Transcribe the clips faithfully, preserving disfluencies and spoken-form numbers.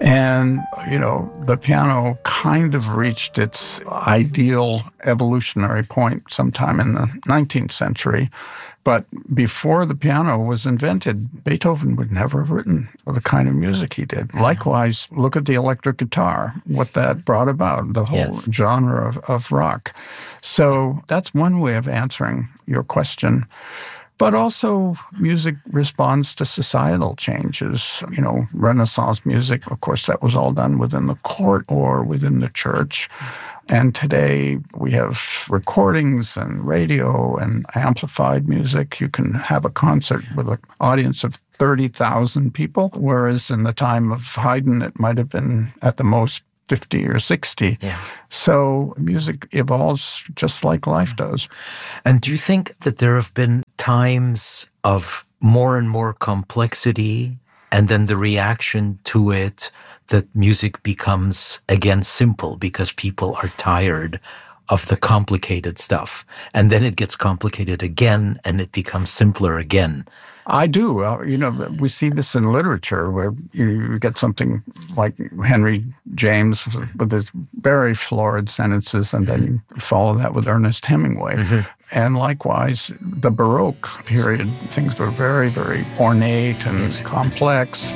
And, you know, the piano kind of reached its ideal evolutionary point sometime in the nineteenth century. But before the piano was invented, Beethoven would never have written the kind of music he did. Likewise, look at the electric guitar, what that brought about, the whole yes. genre of, of rock. So that's one way of answering your question. But also, music responds to societal changes. You know, Renaissance music, of course, that was all done within the court or within the church. And today we have recordings and radio and amplified music. You can have a concert with an audience of thirty thousand people, whereas in the time of Haydn, it might have been at the most fifty or sixty. Yeah. So music evolves just like life does. And do you think that there have been times of more and more complexity and then the reaction to it that music becomes, again, simple because people are tired of the complicated stuff. And then it gets complicated again and it becomes simpler again? I do. Uh, you know, we see this in literature where you get something like Henry James with his very florid sentences, and then you follow that with Ernest Hemingway. Mm-hmm. And likewise, the Baroque period, things were very, very ornate and yes. complex.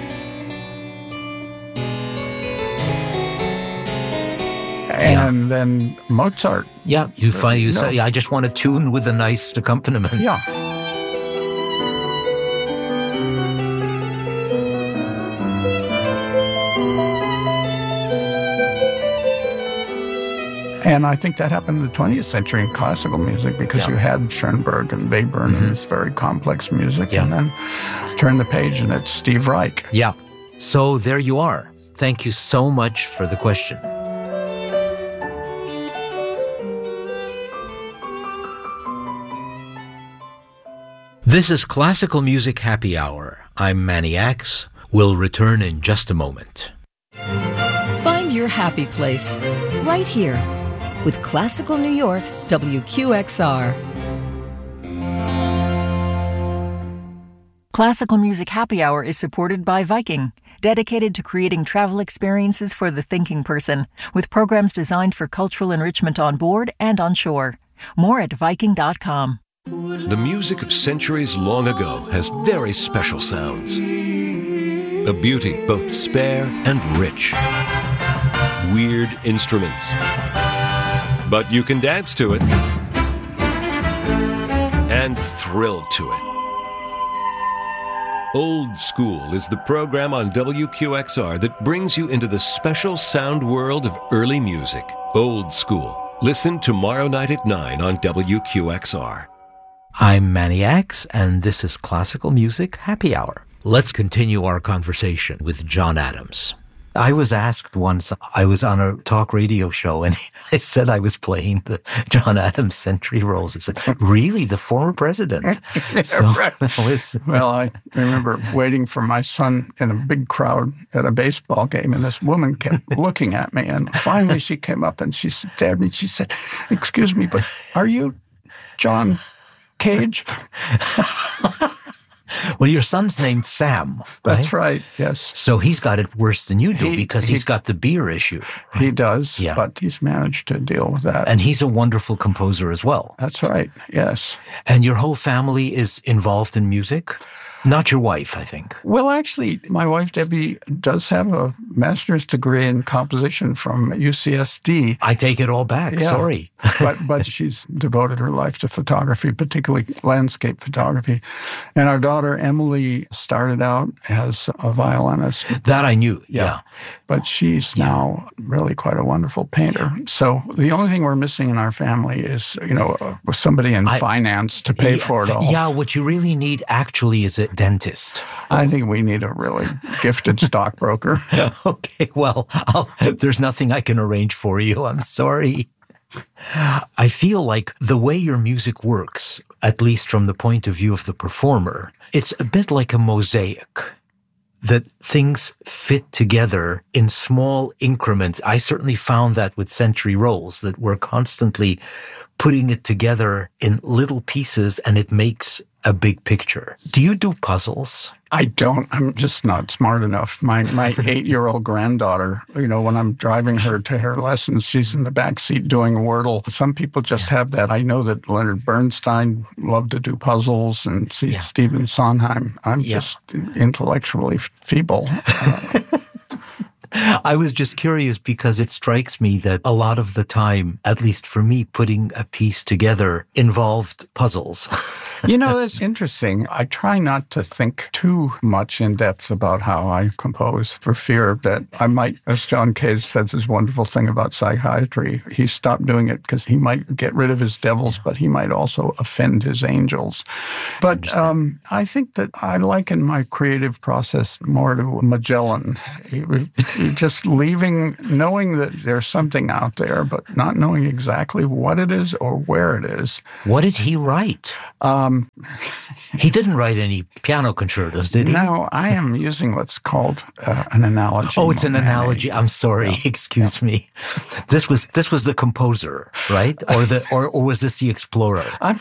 And yeah. then Mozart. Yeah, you find you no. say, I just want a tune with a nice accompaniment. Yeah. And I think that happened in the twentieth century in classical music because yeah. you had Schoenberg and Webern mm-hmm. and this very complex music. Yeah. And then turn the page and it's Steve Reich. Yeah. So there you are. Thank you so much for the question. This is Classical Music Happy Hour. I'm Manny Axe. We'll return in just a moment. Find your happy place right here with Classical New York W Q X R. Classical Music Happy Hour is supported by Viking, dedicated to creating travel experiences for the thinking person, with programs designed for cultural enrichment on board and on shore. More at Viking dot com. The music of centuries long ago has very special sounds. A beauty both spare and rich. Weird instruments. But you can dance to it and thrill to it. Old School is the program on W Q X R that brings you into the special sound world of early music. Old School. Listen tomorrow night at nine on W Q X R. I'm Manny Axe, and this is Classical Music Happy Hour. Let's continue our conversation with John Adams. I was asked once, I was on a talk radio show, and I said I was playing the John Adams Century Rolls. I said, really? The former president? So that was... Well, I remember waiting for my son in a big crowd at a baseball game, and this woman kept looking at me, and finally she came up and she stared at me and she said, excuse me, but are you John Cage? Well, your son's named Sam, right? That's right, yes. So he's got it worse than you do he, because he, he's got the beer issue. Right? He does, yeah. But he's managed to deal with that. And he's a wonderful composer as well. That's right, yes. And your whole family is involved in music? Not your wife, I think. Well, actually, my wife, Debbie, does have a master's degree in composition from U C S D. I take it all back. Yeah. Sorry. but but she's devoted her life to photography, particularly landscape photography. And our daughter, Emily, started out as a violinist. That I knew, yeah. yeah. But she's yeah. now really quite a wonderful painter. So the only thing we're missing in our family is, you know, uh, somebody in I, finance to pay yeah, for it all. Yeah, what you really need actually is a dentist. I think we need a really gifted stockbroker. Okay, well, I'll, there's nothing I can arrange for you. I'm sorry. I feel like the way your music works, at least from the point of view of the performer, it's a bit like a mosaic, that things fit together in small increments. I certainly found that with Century Rolls, that we're constantly putting it together in little pieces, and it makes a big picture. Do you do puzzles? I don't. I'm just not smart enough. My my eight-year-old granddaughter, you know, when I'm driving her to her lessons, she's in the back seat doing Wordle. Some people just have that. I know that Leonard Bernstein loved to do puzzles, and see Yeah. Stephen Sondheim. I'm Yeah. just intellectually feeble. Uh, I was just curious because it strikes me that a lot of the time, at least for me, putting a piece together involved puzzles. You know, that's interesting. I try not to think too much in depth about how I compose for fear that I might, as John Cage says, this wonderful thing about psychiatry, he stopped doing it because he might get rid of his devils, but he might also offend his angels. But um, I think that I liken my creative process more to Magellan. He, he just leaving, knowing that there's something out there, but not knowing exactly what it is or where it is. What did he write? Um, He didn't write any piano concertos, did he? No, I am using what's called uh, an analogy. Oh, it's an Monet. analogy. I'm sorry. Excuse me. This was this was the composer, right? Or the or, or was this the explorer? I'm